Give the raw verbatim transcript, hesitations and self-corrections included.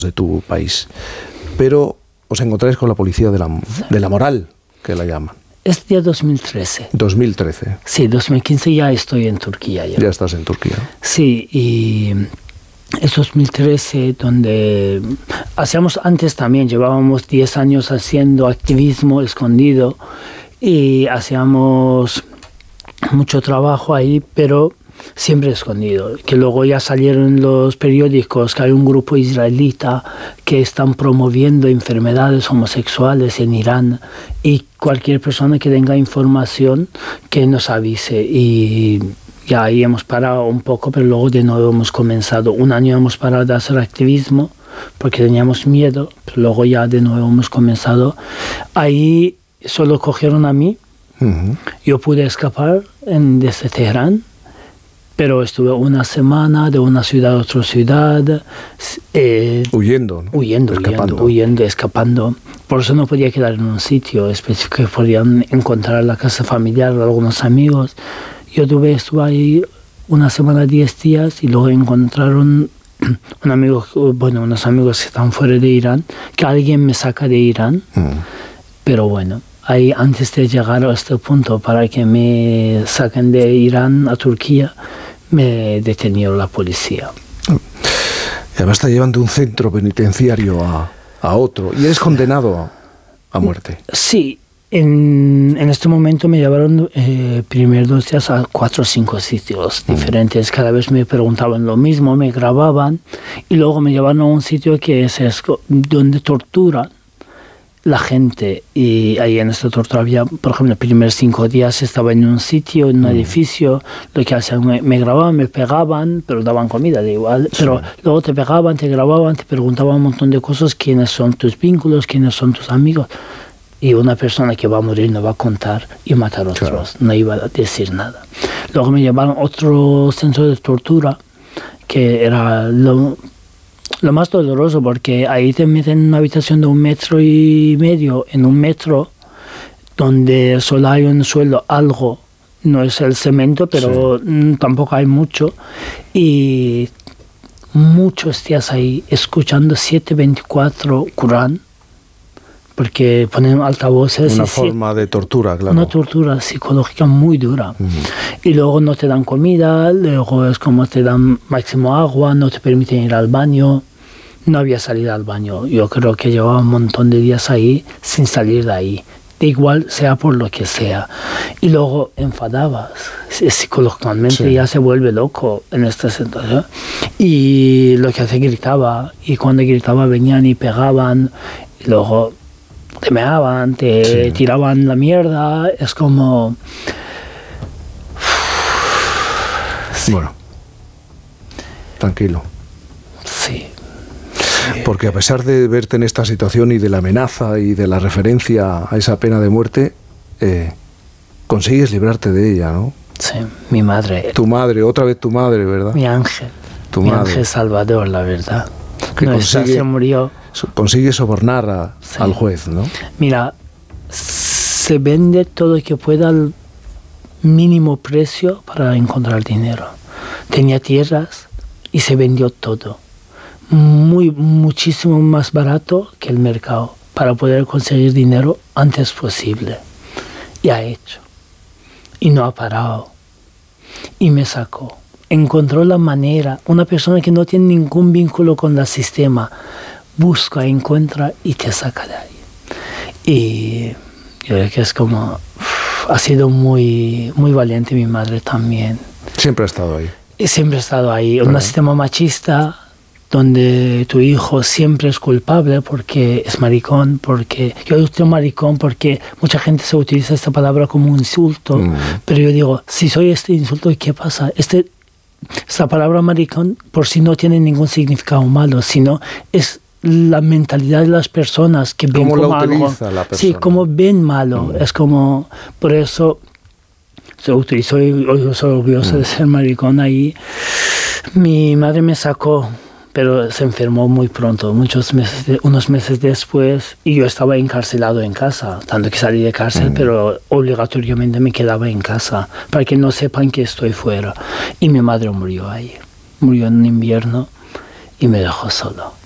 de tu país. Pero os encontráis con la policía de la, de la moral, que la llaman. Es día dos mil trece. dos mil trece. Sí, dos mil quince ya estoy en Turquía. Ya, ya estás en Turquía. Sí, y es dos mil trece donde hacíamos antes también, llevábamos diez años haciendo activismo escondido y hacíamos mucho trabajo ahí, pero siempre escondido, que luego ya salieron los periódicos que hay un grupo israelita que están promoviendo enfermedades homosexuales en Irán y cualquier persona que tenga información que nos avise. Y ya ahí hemos parado un poco, pero luego de nuevo hemos comenzado. Un año hemos parado de hacer activismo porque teníamos miedo, pero luego ya de nuevo hemos comenzado. Ahí solo cogieron a mí. Uh-huh. Yo pude escapar en, desde Teherán, pero estuve una semana de una ciudad a otra ciudad. Eh, huyendo, ¿no? Huyendo, escapando. huyendo, huyendo, escapando. Por eso no podía quedar en un sitio específico que podían encontrar la casa familiar o algunos amigos. Yo tuve, estuve ahí una semana, diez días, y luego encontraron un amigo, bueno, unos amigos que están fuera de Irán, que alguien me saca de Irán. Mm. Pero bueno, ahí antes de llegar a este punto para que me saquen de Irán a Turquía, me detenió la policía. Y además te llevan de un centro penitenciario a, a otro y eres condenado a, a muerte. Sí, en, en este momento me llevaron eh, primeros dos días a cuatro o cinco sitios mm. diferentes. Cada vez me preguntaban lo mismo, me grababan y luego me llevaron a un sitio que es, es donde torturan la gente, y ahí en esta tortura había, por ejemplo, los primeros cinco días estaba en un sitio, en un mm. edificio, lo que hacían, me, me grababan, me pegaban, pero daban comida, de igual, sí. Pero luego te pegaban, te grababan, te preguntaban un montón de cosas, quiénes son tus vínculos, quiénes son tus amigos, y una persona que va a morir no va a contar y matar a otros, claro. No iba a decir nada. Luego me llevaron a otro centro de tortura, que era lo... Lo más doloroso, porque ahí te meten en una habitación de un metro y medio, en un metro, donde solo hay un suelo, algo, no es el cemento, pero sí. Tampoco hay mucho, y muchos días ahí escuchando siete veinticuatro Corán, porque ponen altavoces. Una forma de tortura, claro. Una tortura psicológica muy dura. Uh-huh. Y luego no te dan comida, luego es como te dan máximo agua, no te permiten ir al baño. No había salido al baño. Yo creo que llevaba un montón de días ahí sin salir de ahí. De igual sea por lo que sea. Y luego enfadabas. Psicológicamente sí. Ya se vuelve loco en esta situación. Y lo que hace gritaba. Y cuando gritaba venían y pegaban. Y luego te meaban, te sí. tiraban la mierda. Es como... Sí. Bueno. Tranquilo. Sí. Porque a pesar de verte en esta situación y de la amenaza y de la referencia a esa pena de muerte, eh, consigues librarte de ella, ¿no? Sí, mi madre. Tu madre, otra vez tu madre, ¿verdad? Mi ángel. Tu mi madre. ángel salvador, la verdad. Que no, consigue, se murió. Consigue sobornar a, sí. al juez, ¿no? Mira, se vende todo lo que pueda al mínimo precio para encontrar dinero. Tenía tierras y se vendió todo. Muy, muchísimo más barato que el mercado para poder conseguir dinero antes posible. Y ha hecho. Y no ha parado. Y me sacó. Encontró la manera. Una persona que no tiene ningún vínculo con el sistema busca, encuentra y te saca de ahí. Y yo creo que es como... Uf, ha sido muy, muy valiente mi madre también. Siempre ha estado ahí. Y siempre ha estado ahí. Claro. Un sistema machista... donde tu hijo siempre es culpable porque es maricón, porque yo digo maricón porque mucha gente se utiliza esta palabra como un insulto, mm. pero yo digo, si soy este insulto, ¿qué pasa? Este, esta palabra maricón por sí no tiene ningún significado malo, sino es la mentalidad de las personas que ven como algo. La sí, como ven malo, mm. es como, por eso se utilizó y yo soy orgulloso mm. de ser maricón ahí. Mi madre me sacó, pero se enfermó muy pronto, muchos meses de, unos meses después, y yo estaba encarcelado en casa, tanto que salí de cárcel, mm. pero obligatoriamente me quedaba en casa, para que no sepan que estoy fuera. Y mi madre murió ahí, murió en invierno y me dejó solo.